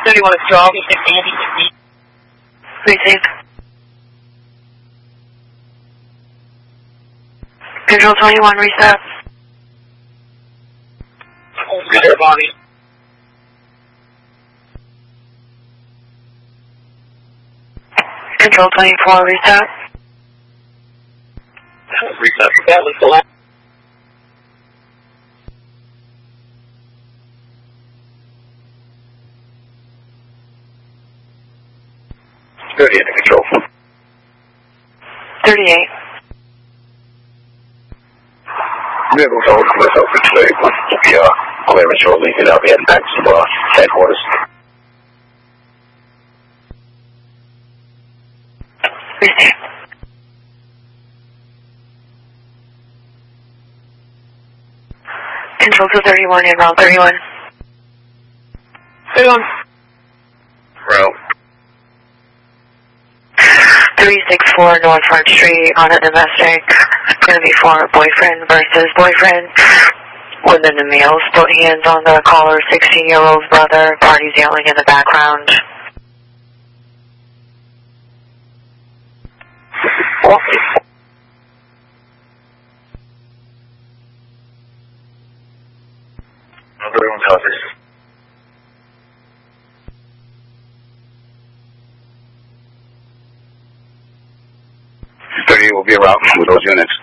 31 is 12. Received. Control 21, reset. Reset body. Control 24, reset. Reset. That was the last. Into control. 38. Vehicle told myself for today. I'll have it shortly, and I'll be heading back to headquarters. Receive. Control 231 in route 31. 31. Route. 364 North Front Street on a domestic. It's going to be for boyfriend versus boyfriend. Within the meals, put hands on the caller's 16-year-old brother. Parties yelling in the background. Everyone copies. 30 will be around with those units.